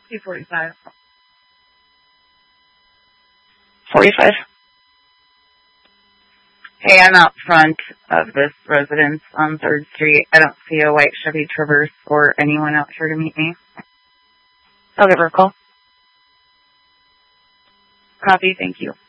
245. 45. Hey, I'm out front of this residence on 3rd Street. I don't see a white Chevy Traverse or anyone out here to meet me. I'll give her a call. Copy, thank you.